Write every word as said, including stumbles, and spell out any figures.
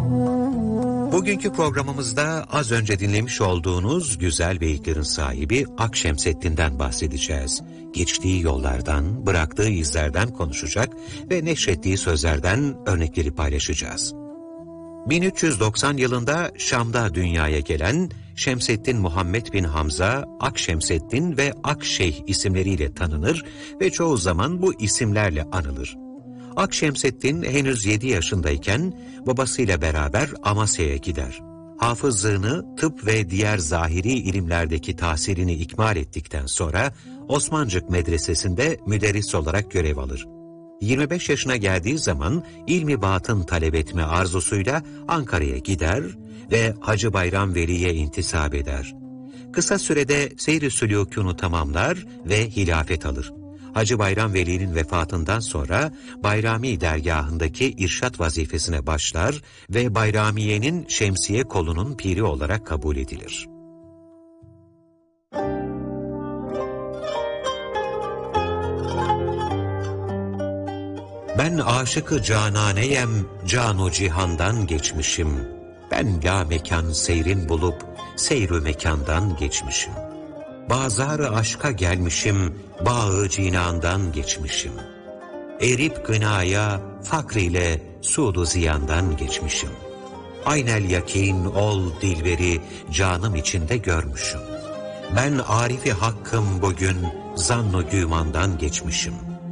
Bugünkü programımızda az önce dinlemiş olduğunuz güzel beyitlerin sahibi Akşemseddin'den bahsedeceğiz. Geçtiği yollardan, bıraktığı izlerden konuşacak ve neşrettiği sözlerden örnekleri paylaşacağız. bin üç yüz doksan yılında Şam'da dünyaya gelen Şemseddin Muhammed bin Hamza, Akşemseddin ve Akşeyh isimleriyle tanınır ve çoğu zaman bu isimlerle anılır. Akşemseddin henüz yedi yaşındayken babasıyla beraber Amasya'ya gider. Hafızlığını, tıp ve diğer zahiri ilimlerdeki tahsilini ikmal ettikten sonra Osmancık Medresesi'nde müderris olarak görev alır. yirmi beş yaşına geldiği zaman ilmi batın talep etme arzusuyla Ankara'ya gider ve Hacı Bayram Veli'ye intisap eder. Kısa sürede seyr-i sülûkûnu tamamlar ve hilafet alır. Hacı Bayram Veli'nin vefatından sonra Bayrami dergahındaki irşat vazifesine başlar ve Bayramiye'nin Şemsiye kolunun piri olarak kabul edilir. Ben aşık-ı cananeyem, canu cihandan geçmişim. Ben la mekan seyrin bulup, seyr-ü mekandan geçmişim. Bazar-ı aşka gelmişim, bağı cinandan geçmişim. Erip gınaya, fakriyle suud-u ziyandan geçmişim. Aynel yakin ol dilberi, canım içinde görmüşüm. Ben arifi hakkım bugün, zann-ı gümandan geçmişim.